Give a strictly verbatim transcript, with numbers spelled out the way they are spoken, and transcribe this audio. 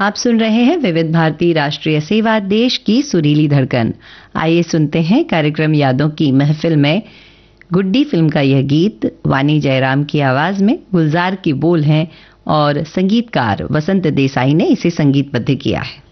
आप सुन रहे हैं विविध भारती राष्ट्रीय सेवा, देश की सुरीली धड़कन। आइए सुनते हैं कार्यक्रम यादों की महफिल में गुड्डी फिल्म का यह गीत। वानी जयराम की आवाज में, गुलजार की बोल हैं और संगीतकार वसंत देसाई ने इसे संगीतबद्ध किया है।